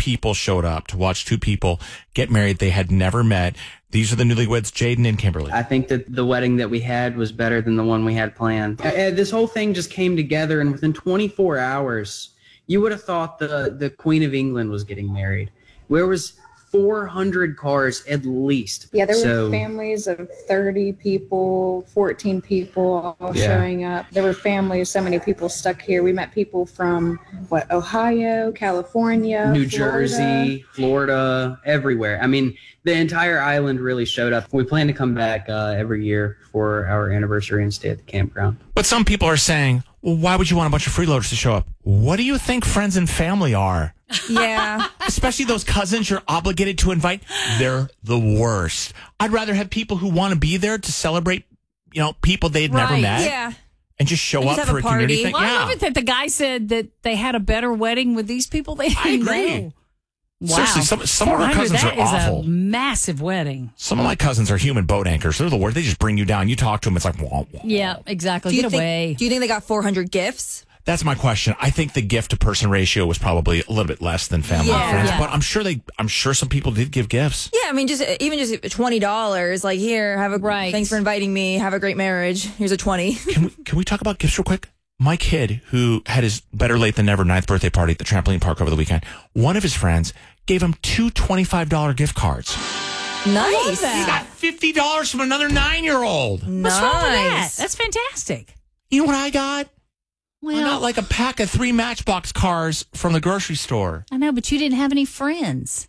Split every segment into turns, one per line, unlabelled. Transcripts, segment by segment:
people showed up to watch two people get married they had never met. These are the newlyweds, Jaden and Kimberly.
I think that the wedding that we had was better than the one we had planned. This whole thing just came together, and within 24 hours, you would have thought the Queen of England was getting married. There was 400 cars at least.
Yeah, there were families of 30 people, 14 people all showing up. There were families, so many people stuck here. We met people from, Ohio, California,
New Jersey, Florida, everywhere. I mean, the entire island really showed up. We plan to come back every year for our anniversary and stay at the campground.
But some people are saying, well, why would you want a bunch of freeloaders to show up? What do you think friends and family are?
Yeah.
Especially those cousins you're obligated to invite. They're the worst. I'd rather have people who want to be there to celebrate, people they'd never met.
Yeah.
And just show up for a community thing.
Well, I love it that the guy said that they had a better wedding with these people. They didn't
I agree.
know. Wow.
Seriously, some of our cousins are awful.
That is a massive wedding.
Some of my cousins are human boat anchors. They're the worst. They just bring you down. You talk to them. It's like, wah, wah.
Yeah, exactly.
Do
Get away.
you think they got 400 gifts?
That's my question. I think the gift to person ratio was probably a little bit less than family and friends, but I'm sure some people did give gifts.
Yeah, I mean, just $20. Like, here, thanks for inviting me. Have a great marriage. Here's a 20.
Can we talk about gifts real quick? My kid, who had his better late than never 9th birthday party at the trampoline park over the weekend, one of his friends gave him two $25 gift cards.
Nice.
He got $50 from another 9-year-old.
Nice.
What's wrong with that? That's fantastic.
You know what I got?
Well,
I got like a pack of 3 Matchbox cars from the grocery store.
I know, but you didn't have any friends.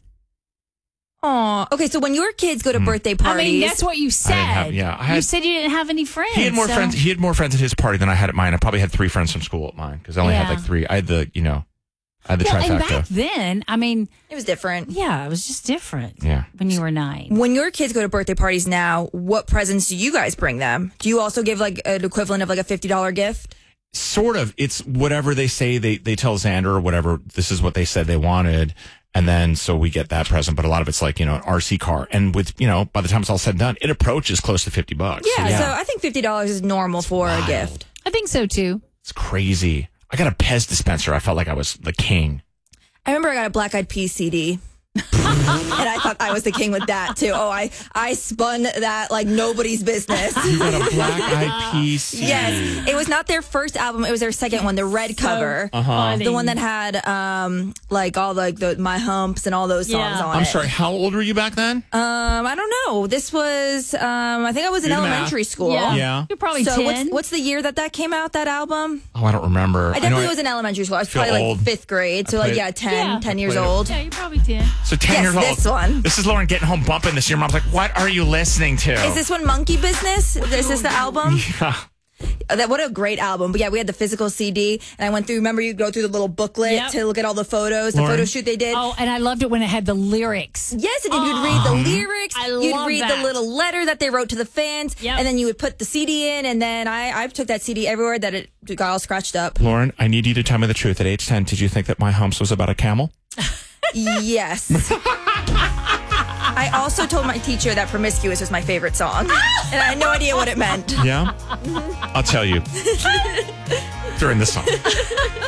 Oh, okay. So when your kids go to birthday parties,
I mean, that's what you said. You said you didn't have any friends.
He had more friends. He had more friends at his party than I had at mine. I probably had 3 friends from school at mine because I only had like 3. I had the trifecta.
And back then, I mean,
it was different.
Yeah, it was just different.
Yeah.
When you were 9.
When your kids go to birthday parties now, what presents do you guys bring them? Do you also give like an equivalent of like a $50 gift?
Sort of. It's whatever they say. They tell Xander or whatever, this is what they said they wanted. And then, so we get that present, but a lot of it's like, an RC car. And with, by the time it's all said and done, it approaches close to $50.
Yeah, so I think $50 is normal for a gift.
I think so too.
It's crazy. I got a Pez dispenser. I felt like I was the king.
I remember I got a Black Eyed Peas CD. And I thought I was the king with that too. Oh, I spun that like nobody's business.
You got a Black Eyed Peas CD.
Yes, it was not their first album. It was their second one, the red cover, the one that had like all the My Humps and all those songs on it.
I'm sorry. How old were you back then?
I don't know. This was I think I was in elementary school.
Yeah.
You're probably 10.
What's the year that came out? That album?
Oh, I don't remember.
I definitely was in elementary school. I was probably
old.
like 5th grade. So 10 years old.
Yeah, you're probably 10.
So 10 years old.
This one.
This is Lauren getting home bumping this. Your mom's like, what are you listening to?
Is this one Monkey Business? Is this the album?
Yeah.
What a great album. But yeah, we had the physical CD, and I went through, remember you go through the little booklet to look at all the photos, the photo shoot they did.
Oh, and I loved it when it had the lyrics.
Yes, and you'd read the lyrics, you'd read
that.
the little letter that they wrote to the fans, and then you would put the CD in, and then I took that CD everywhere that it got all scratched up.
Lauren, I need you to tell me the truth. At age 10, did you think that My Humps was about a camel?
Yes. I also told my teacher that Promiscuous was my favorite song, and I had no idea what it meant.
Yeah? I'll tell you. During the song.